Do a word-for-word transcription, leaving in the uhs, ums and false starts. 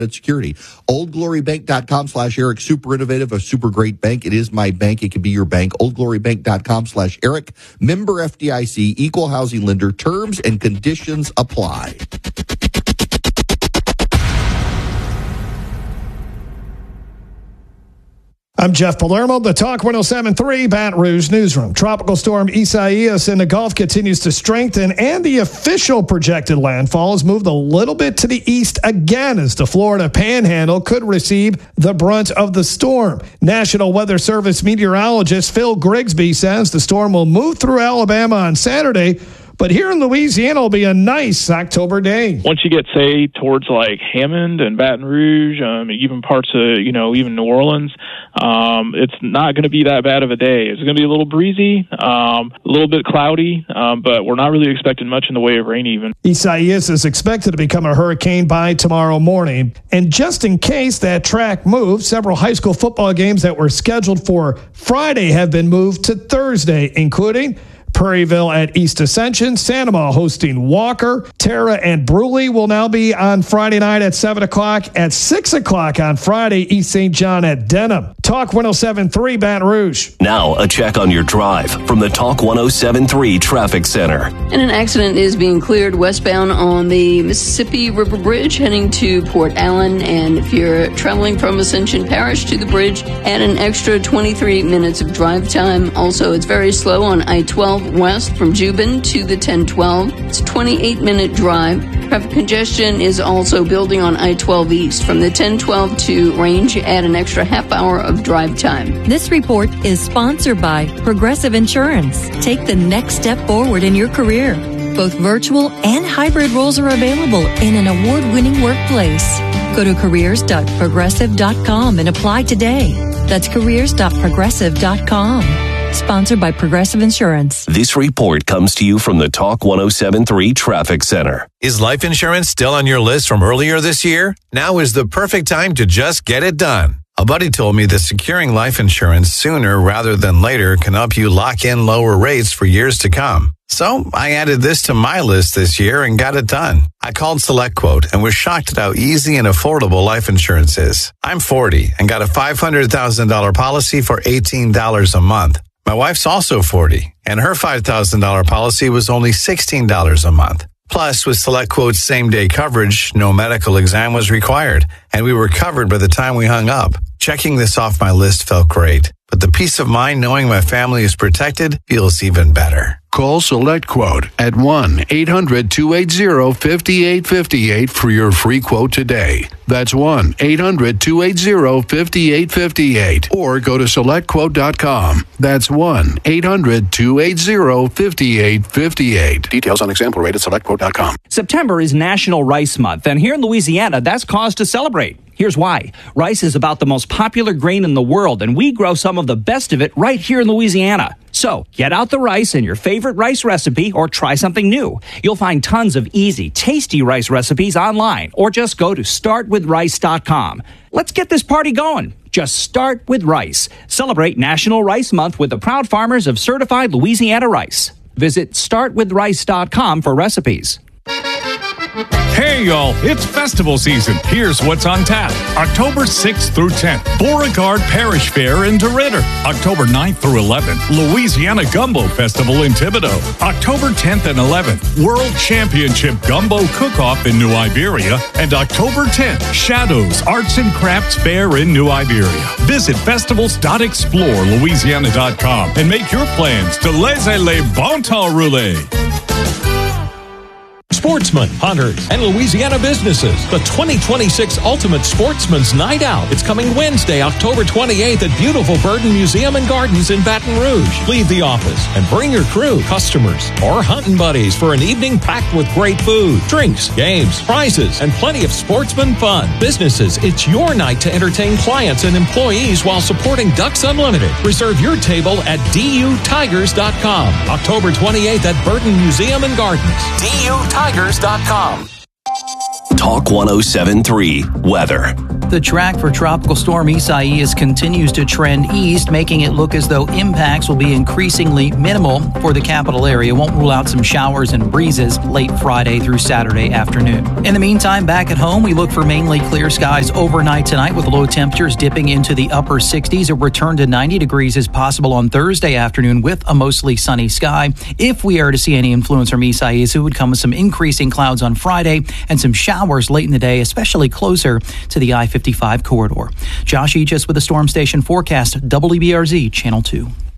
security. oldglorybank.com slash Eric. Super innovative, a super great bank. It is my bank. It can be your bank. oldglorybank.com slash Eric. Member F D I C, equal housing lender. Terms and conditions apply. I'm Jeff Palermo, the Talk one oh seven point three Baton Rouge Newsroom. Tropical storm Isaias in the Gulf continues to strengthen, and the official projected landfall has moved a little bit to the east again as the Florida Panhandle could receive the brunt of the storm. National Weather Service meteorologist Phil Grigsby says the storm will move through Alabama on Saturday, but here in Louisiana will be a nice October day. Once you get, say, towards like Hammond and Baton Rouge, um, even parts of, you know, even New Orleans, um, it's not going to be that bad of a day. It's going to be a little breezy, um, a little bit cloudy, um, but we're not really expecting much in the way of rain even. Isaias is expected to become a hurricane by tomorrow morning. And just in case that track moves, several high school football games that were scheduled for Friday have been moved to Thursday, including Prairieville at East Ascension, Sanoma hosting Walker. Tara and Bruley will now be on Friday night at seven o'clock. At six o'clock on Friday, East Saint John at Denham. Talk one oh seven point three Baton Rouge. Now a check on your drive from the Talk one oh seven point three Traffic Center. And an accident is being cleared westbound on the Mississippi River Bridge heading to Port Allen. And if you're traveling from Ascension Parish to the bridge, add an extra twenty-three minutes of drive time. Also, it's very slow on I twelve west from Juban to the ten twelve. It's a twenty-eight minute drive. Traffic congestion is also building on I twelve east from the ten twelve to Range. Add an extra half hour of drive time. This report is sponsored by Progressive Insurance. Take the next step forward in your career. Both virtual and hybrid roles are available in an award-winning workplace. Go to careers dot progressive dot com and apply today. That's careers dot progressive dot com. Sponsored by Progressive Insurance. This report comes to you from the Talk one oh seven point three Traffic Center. Is life insurance still on your list from earlier this year? Now is the perfect time to just get it done. A buddy told me that securing life insurance sooner rather than later can help you lock in lower rates for years to come. So I added this to my list this year and got it done. I called SelectQuote and was shocked at how easy and affordable life insurance is. I'm forty and got a five hundred thousand dollars policy for eighteen dollars a month. My wife's also forty, and her five thousand dollars policy was only sixteen dollars a month. Plus, with SelectQuote's same-day coverage, no medical exam was required, and we were covered by the time we hung up. Checking this off my list felt great, but the peace of mind knowing my family is protected feels even better. Call SelectQuote at one eight hundred two eight zero five eight five eight for your free quote today. That's one eight hundred two eight zero five eight five eight. Or go to select quote dot com. That's one eight hundred two eight zero five eight five eight. Details on example rate at select quote dot com. September is National Rice Month, and here in Louisiana, that's cause to celebrate. Here's why. Rice is about the most popular grain in the world, and we grow some of the best of it right here in Louisiana. So get out the rice in your favorite rice recipe or try something new. You'll find tons of easy, tasty rice recipes online, or just go to start with rice dot com. Let's get this party going. Just start with rice. Celebrate National Rice Month with the proud farmers of certified Louisiana rice. Visit start with rice dot com for recipes. Hey, y'all, it's festival season. Here's what's on tap. October sixth through tenth, Beauregard Parish Fair in DeRidder. October ninth through eleventh, Louisiana Gumbo Festival in Thibodaux. October tenth and eleventh, World Championship Gumbo Cook-Off in New Iberia. And October tenth, Shadows Arts and Crafts Fair in New Iberia. Visit festivals dot explore louisiana dot com and make your plans to laissez les bon temps rouler. Sportsmen, hunters, and Louisiana businesses. The twenty twenty-six Ultimate Sportsman's Night Out. It's coming Wednesday, October twenty-eighth at beautiful Burton Museum and Gardens in Baton Rouge. Leave the office and bring your crew, customers, or hunting buddies for an evening packed with great food, drinks, games, prizes, and plenty of sportsman fun. Businesses, it's your night to entertain clients and employees while supporting Ducks Unlimited. Reserve your table at D U tigers dot com. October twenty-eighth at Burton Museum and Gardens. D U tigers dot com. Talk one oh seven point three Weather. The track for Tropical Storm Isaias continues to trend east, making it look as though impacts will be increasingly minimal for the capital area. Won't rule out some showers and breezes late Friday through Saturday afternoon. In the meantime, back at home, we look for mainly clear skies overnight tonight with low temperatures dipping into the upper sixties. A return to ninety degrees is possible on Thursday afternoon with a mostly sunny sky. If we are to see any influence from Isaias, it would come with some increasing clouds on Friday and some showers late in the day, especially closer to the I fifty-five corridor. Josh Aegis with the Storm Station forecast, W B R Z Channel two.